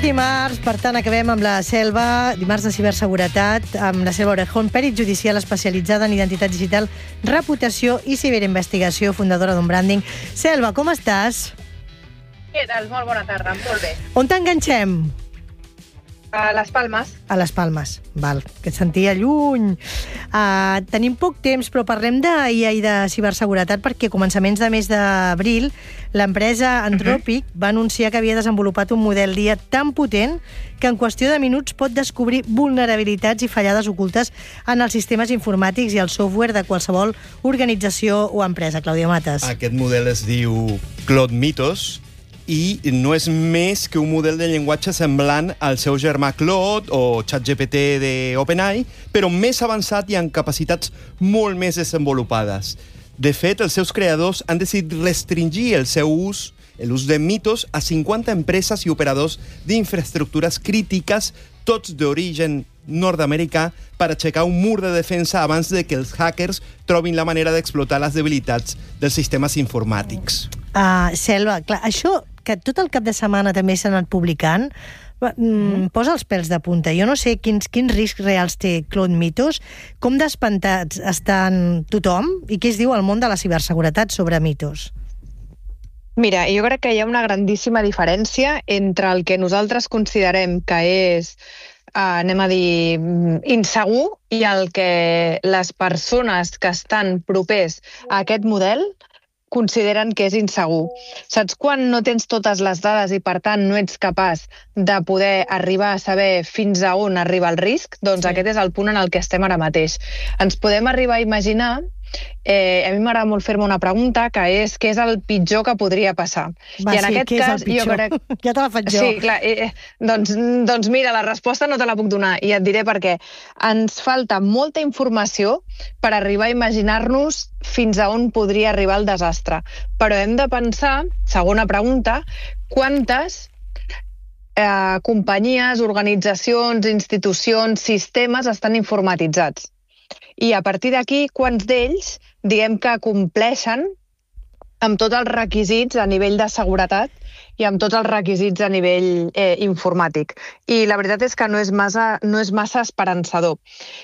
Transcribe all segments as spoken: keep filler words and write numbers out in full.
dimarts, per tant, acabem amb la Selva, dimarts de ciberseguretat, amb la Selva Orejón, pèrit judicial especialitzada en identitat digital, reputació i ciberinvestigació, fundadora d'un branding. Selva, com estàs? Què tal? Molt bona tarda, molt bé. On t'enganxem? A les Palmes. A les Palmes, val, que et sentia lluny. Uh, tenim poc temps, però parlem d'I A i de ciberseguretat perquè a començaments de mes d'abril l'empresa Anthropic uh-huh. va anunciar que havia desenvolupat un model d'I A tan potent que en qüestió de minuts pot descobrir vulnerabilitats i fallades ocultes en els sistemes informàtics i el software de qualsevol organització o empresa. Clàudia Matas. Aquest model es diu Claude Mythos i no és més que un model de llenguatge semblant al seu germà Claude o ChatGPT d'OpenAI, però més avançat i amb capacitats molt més desenvolupades. De fet, els seus creadors han decidit restringir el seu ús, l'ús de Mythos, a cinquanta empreses i operadors d'infraestructures crítiques, tots d'origen nord-americà, per aixecar un mur de defensa abans de que els hackers trobin la manera d'explotar les debilitats dels sistemes informàtics. Uh, Selva, clar, això que tot el cap de setmana també s'ha anat publicant, mm, posa els pèls de punta. Jo no sé quins, quins riscs reals té Claude Mythos, com d'espantats estan tothom i què es diu al món de la ciberseguretat sobre Mythos. Mira, jo crec que hi ha una grandíssima diferència entre el que nosaltres considerem que és, eh, anem a dir, insegur i el que les persones que estan propers a aquest model consideren que és insegur. Saps quan no tens totes les dades i, per tant, no ets capaç de poder arribar a saber fins a on arriba el risc? Doncs sí. Aquest és el punt en el que estem ara mateix. Ens podem arribar a imaginar, eh, a mi m'agrada molt fer-me una pregunta, que és què és el pitjor que podria passar. Va, I en sí, aquest què cas, és el pitjor? Jo crec... Ja te la faig jo. Sí, clar. Eh, doncs, doncs mira, la resposta no te la puc donar i et diré per què. Ens falta molta informació per arribar a imaginar-nos fins a on podria arribar el desastre. Però hem de pensar, segona pregunta, quantes eh, companyies, organitzacions, institucions, sistemes estan informatitzats. I a partir d'aquí, quants d'ells, diguem que compleixen amb tots els requisits a nivell de seguretat i amb tots els requisits a nivell eh, informàtic. I la veritat és que no és massa, no és massa esperançador.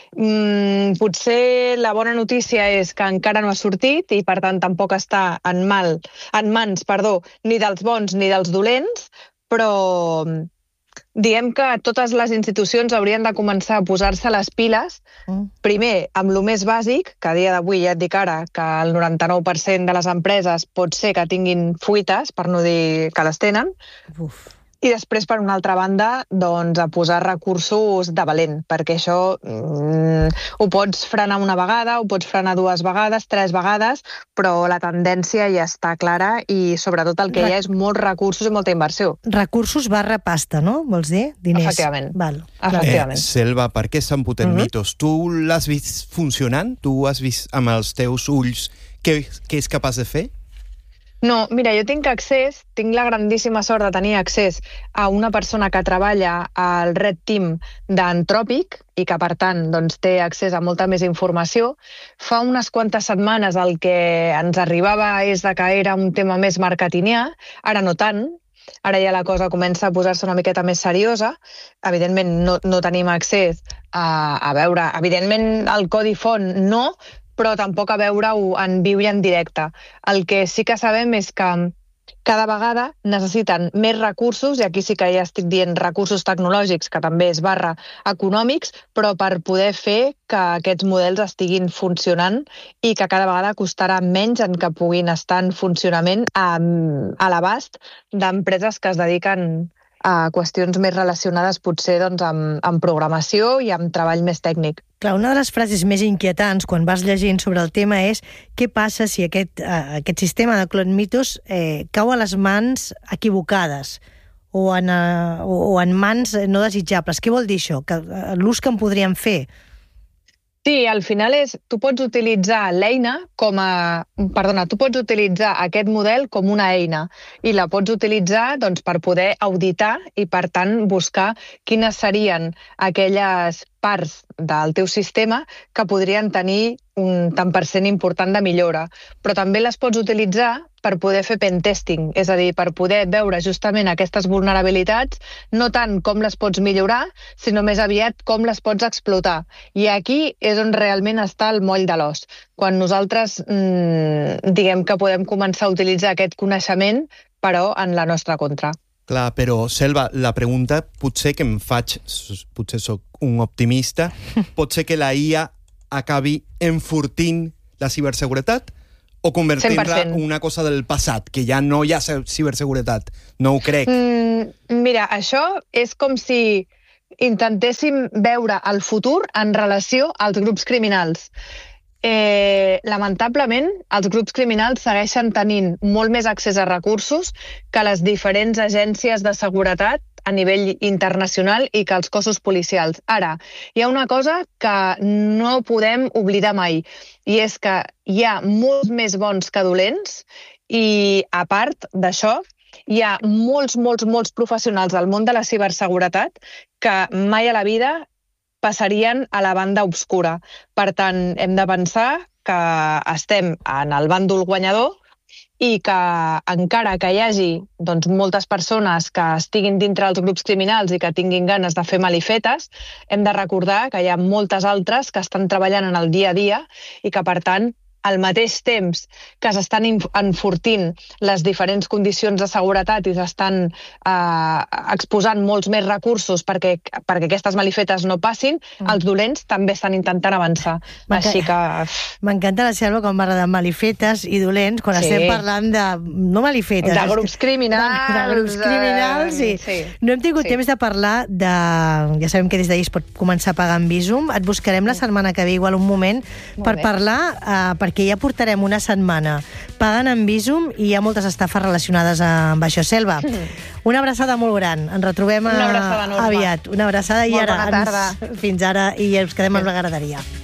Mm, potser la bona notícia és que encara no ha sortit i, per tant, tampoc està en, mal, en mans perdó, ni dels bons ni dels dolents, però diem que totes les institucions haurien de començar a posar-se les piles, mm. primer amb lo més bàsic, que a dia d'avui ja et dic ara que el noranta-nou per cent de les empreses pot ser que tinguin fuites, per no dir que les tenen, Uf. I després, per una altra banda, doncs, a posar recursos de valent, perquè això mm, ho pots frenar una vegada, ho pots frenar dues vegades, tres vegades, però la tendència ja està clara i, sobretot, el que Re... hi ha és molts recursos i molta inversió. Recursos barra pasta, no? Vols dir? Diners. Efectivament. Val. Eh, Efectivament. Selva, per què s'han potent uh-huh. Mythos? Tu l'has vist funcionant? Tu has vist amb els teus ulls què, què és capaç de fer? No, mira, jo tinc accés, tinc la grandíssima sort de tenir accés a una persona que treballa al Red Team d'Anthropic i que, per tant, doncs, té accés a molta més informació. Fa unes quantes setmanes el que ens arribava és de que era un tema més marketingià, ara no tant, ara ja la cosa comença a posar-se una miqueta més seriosa. Evidentment, no, no tenim accés a, a veure, evidentment, el codi font no, però tampoc a veure-ho en viu i en directe. El que sí que sabem és que cada vegada necessiten més recursos, i aquí sí que ja estic dient recursos tecnològics, que també és barra econòmics, però per poder fer que aquests models estiguin funcionant i que cada vegada costarà menys en que puguin estar en funcionament a, a l'abast d'empreses que es dediquen a qüestions més relacionades potser doncs, amb, amb programació i amb treball més tècnic. Clar, una de les frases més inquietants quan vas llegint sobre el tema és què passa si aquest, uh, aquest sistema de Claude Mythos eh, cau a les mans equivocades o en, uh, o en mans no desitjables. Què vol dir això? Que, uh, l'ús que en podríem fer? Sí, al final és, tu pots utilitzar l'eina com a... Perdona, tu pots utilitzar aquest model com una eina i la pots utilitzar doncs, per poder auditar i, per tant, buscar quines serien aquelles parts del teu sistema que podrien tenir un tant per cent important de millora, però també les pots utilitzar per poder fer pentesting, és a dir, per poder veure justament aquestes vulnerabilitats, no tant com les pots millorar, sinó més aviat com les pots explotar. I aquí és on realment està el moll de l'os, quan nosaltres mmm, diguem que podem començar a utilitzar aquest coneixement, però en la nostra contra. Clar, però, Selva, la pregunta potser que em faig, potser sóc un optimista, pot ser que la I A acabi enfortint la ciberseguretat o convertint-la en una cosa del passat, que ja no hi ha ciberseguretat? No ho crec. Mm, mira, això és com si intentéssim veure el futur en relació als grups criminals. Eh, lamentablement, els grups criminals segueixen tenint molt més accés a recursos que les diferents agències de seguretat a nivell internacional i que els cossos policials. Ara, hi ha una cosa que no podem oblidar mai, i és que hi ha molts més bons que dolents, i a part d'això, hi ha molts, molts, molts professionals del món de la ciberseguretat que mai a la vida passarien a la banda obscura. Per tant, hem de pensar que estem en el bàndol guanyador i que encara que hi hagi doncs, moltes persones que estiguin dintre dels grups criminals i que tinguin ganes de fer malifetes, hem de recordar que hi ha moltes altres que estan treballant en el dia a dia i que, per tant, al mateix temps que s'estan enfortint les diferents condicions de seguretat i s'estan eh, exposant molts més recursos perquè, perquè aquestes malifetes no passin, mm. els dolents també estan intentant avançar. Així que... M'encanta la Selva quan parla de malifetes i dolents, quan sí. estem parlant de... no malifetes. De grups criminals. De, de grups criminals, i sí. No hem tingut sí. temps de parlar de... Ja sabem que des d'ahir es pot començar a pagar amb Bizum. Et buscarem la setmana que ve, igual un moment, Molt per bé. parlar... Eh, perquè ja portarem una setmana pagant amb Bizum i hi ha moltes estafes relacionades amb això. Selva, una abraçada molt gran. Ens retrobem a... una abraçada enorme. aviat. Una abraçada. Molt i ara bona tarda. Ens... fins ara i ens quedem amb la graderia.